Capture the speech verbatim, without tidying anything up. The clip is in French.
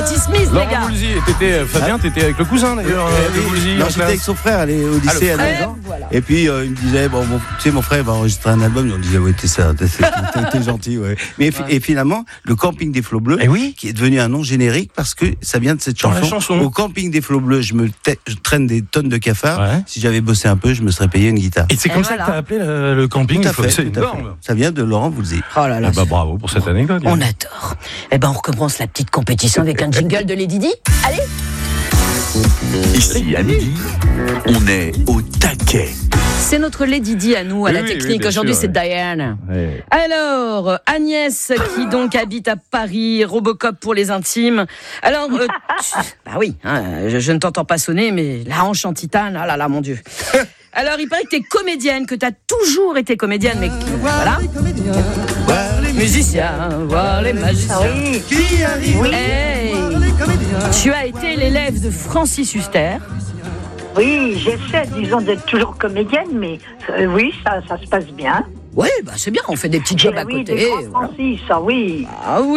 Patti Smith, les Laurent gars. Voulzy, t'étais, Fabien, t'étais avec le cousin d'ailleurs Euh, de Voulzy. non, en j'étais classe. avec son frère, elle est au Ah, le lycée à frère. neuf ans. Voilà. Et puis euh, il me disait, bon, bon, tu sais, mon frère va enregistrer un album. On disait, ouais, t'es ça, t'es, t'es, t'es, t'es gentil, ouais. Mais Ouais. et finalement, le camping des Flots Bleus, Eh oui. qui est devenu un nom générique parce que ça vient de cette Dans la chanson. chanson. Au camping des Flots Bleus, je me ta- je traîne des tonnes de cafards. Ouais. Si j'avais bossé un peu, je me serais payé une guitare. Et c'est Et comme voilà. ça que t'as appelé le, le camping. Tout à il faut- fait, c'est tout à fait. énorme. Ça vient de Laurent Voulzy. Oh là là. Ah bah bravo pour cette anecdote. On adore. Eh ben, on recommence la petite compétition avec un jingle de Lady Di. Allez. Ici à midi, on est au taquet. C'est notre Lady Di à nous, à Oui, la oui, oui, technique. bien Aujourd'hui, sûr, c'est ouais. Diane. Ouais. Alors, Agnès, qui donc habite à Paris, Robocop pour les intimes. Alors, euh, tu- bah oui, hein, je, je ne t'entends pas sonner, mais la hanche en titane, ah là là, mon Dieu. Alors, il paraît que t'es comédienne, que t'as toujours été comédienne, mais que, voilà. Ouais, les Musiciens, voir les magiciens. Oui, qui arrivent. Hey, tu as été l'élève de Francis Huster. oui, j'essaie, disons, d'être toujours comédienne, mais euh, oui, ça, ça se passe bien. Oui, bah c'est bien, on fait des petits jobs Eh à oui, côté. des grands voilà. Francis, ah oui. Ah oui.